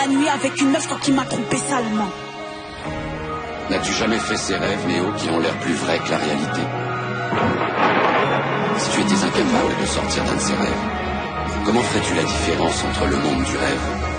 la nuit avec une meuf qui m'a trompé salement. N'as-tu jamais fait ces rêves, Néo, qui ont l'air plus vrais que la réalité? Si tu étais incapable de sortir d'un de ces rêves, comment ferais-tu la différence entre le monde du rêve